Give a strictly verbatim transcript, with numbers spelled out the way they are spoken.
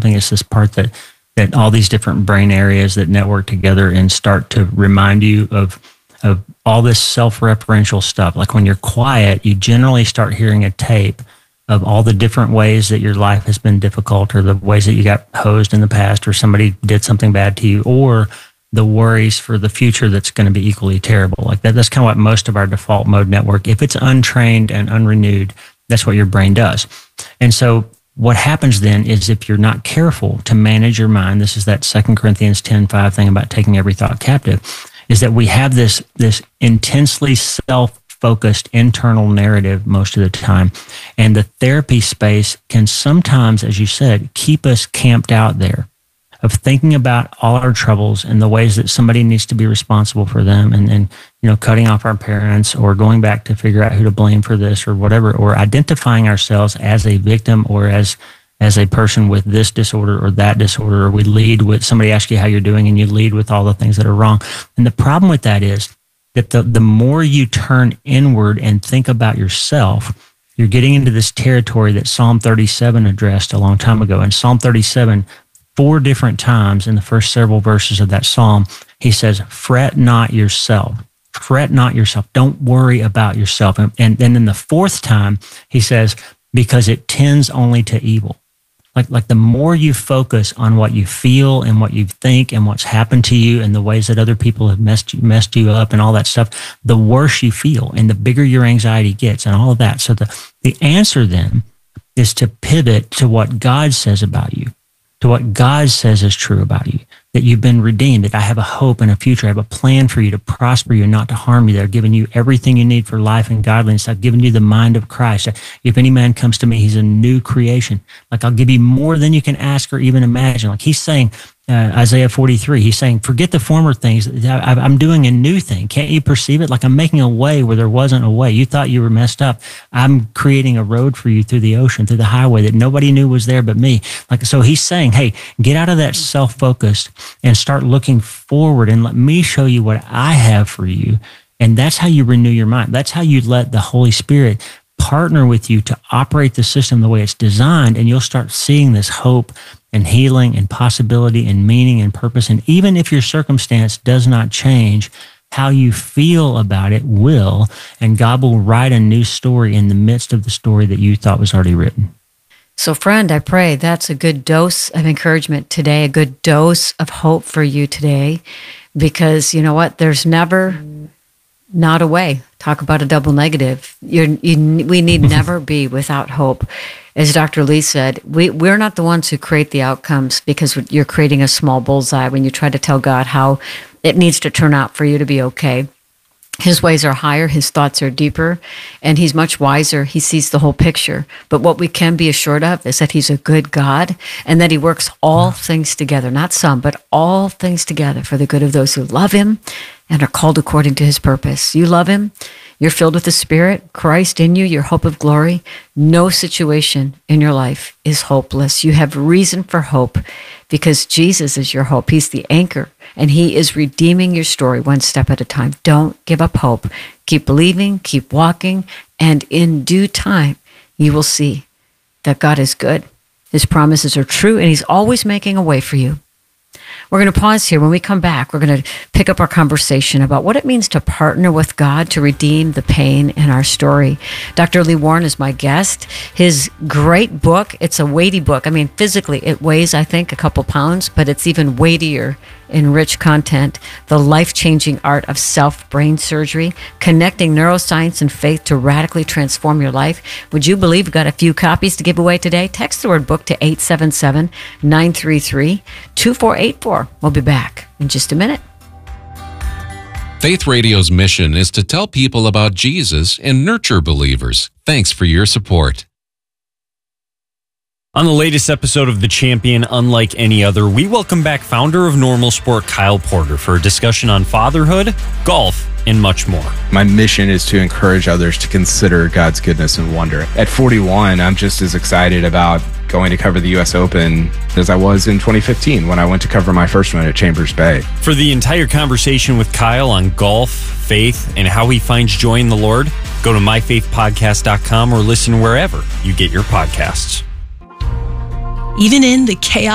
something. It's this part that, that all these different brain areas that network together and start to remind you of, of all this self-referential stuff. Like when you're quiet, you generally start hearing a tape of all the different ways that your life has been difficult, or the ways that you got hosed in the past, or somebody did something bad to you, or the worries for the future that's going to be equally terrible. Like that, that's kind of what most of our default mode network, if it's untrained and unrenewed, that's what your brain does. And so what happens then is, if you're not careful to manage your mind, this is that Second Corinthians ten five thing about taking every thought captive, is that we have this, this intensely self-focused internal narrative most of the time. And the therapy space can sometimes, as you said, keep us camped out there, of thinking about all our troubles and the ways that somebody needs to be responsible for them, and then, you know, cutting off our parents, or going back to figure out who to blame for this or whatever, or identifying ourselves as a victim, or as as a person with this disorder or that disorder, or we lead with, somebody asks you how you're doing and you lead with all the things that are wrong. And the problem with that is that the, the more you turn inward and think about yourself, you're getting into this territory that Psalm thirty-seven addressed a long time ago. In Psalm thirty-seven, four different times in the first several verses of that psalm, he says, fret not yourself. Fret not yourself. Don't worry about yourself. And, and then in the fourth time, he says, because it tends only to evil. Like, like the more you focus on what you feel and what you think and what's happened to you and the ways that other people have messed you, messed you up and all that stuff, the worse you feel and the bigger your anxiety gets and all of that. So the, the answer then is to pivot to what God says about you, to what God says is true about you, that you've been redeemed, that I have a hope and a future. I have a plan for you to prosper you, not to harm you. That I've given you everything you need for life and godliness. I've given you the mind of Christ. If any man comes to me, he's a new creation. Like, I'll give you more than you can ask or even imagine. Like he's saying, uh, Isaiah forty-three, he's saying, forget the former things. I, I'm doing a new thing. Can't you perceive it? Like I'm making a way where there wasn't a way. You thought you were messed up. I'm creating a road for you through the ocean, through the highway that nobody knew was there but me. Like, so he's saying, hey, get out of that self-focused and start looking forward and let me show you what I have for you. And that's how you renew your mind. That's how you let the Holy Spirit partner with you to operate the system the way it's designed, and you'll start seeing this hope and healing and possibility and meaning and purpose. And even if your circumstance does not change, how you feel about it will, and God will write a new story in the midst of the story that you thought was already written. So friend, I pray that's a good dose of encouragement today, a good dose of hope for you today, because you know what? There's never not a way. Talk about a double negative. You're, you, we need never be without hope. As Doctor Lee said, we, we're not the ones who create the outcomes, because you're creating a small bullseye when you try to tell God how it needs to turn out for you to be okay. His ways are higher, his thoughts are deeper, and he's much wiser. He sees the whole picture. But what we can be assured of is that he's a good God, and that he works all things together, not some, but all things together for the good of those who love him and are called according to his purpose. You love him. You're filled with the Spirit, Christ in you, your hope of glory. No situation in your life is hopeless. You have reason for hope because Jesus is your hope. He's the anchor, and he is redeeming your story one step at a time. Don't give up hope. Keep believing, keep walking, and in due time, you will see that God is good. His promises are true, and he's always making a way for you. We're going to pause here. When we come back, we're going to pick up our conversation about what it means to partner with God to redeem the pain in our story. Doctor Lee Warren is my guest. His great book, it's a weighty book. I mean, physically, it weighs, I think, a couple pounds, but it's even weightier in rich content. The Life-Changing Art of Self-Brain Surgery, Connecting Neuroscience and Faith to Radically Transform Your Life. Would you believe we've got a few copies to give away today? Text the word book to eight seven seven, nine three three, two four eight four. We'll be back in just a minute. Faith Radio's mission is to tell people about Jesus and nurture believers. Thanks for your support. On the latest episode of The Champion, Unlike Any Other, we welcome back founder of Normal Sport, Kyle Porter, for a discussion on fatherhood, golf, and much more. My mission is to encourage others to consider God's goodness and wonder. At forty-one, I'm just as excited about going to cover the U S Open as I was in twenty fifteen when I went to cover my first one at Chambers Bay. For the entire conversation with Kyle on golf, faith, and how he finds joy in the Lord, go to my faith podcast dot com or listen wherever you get your podcasts. Even in the chaos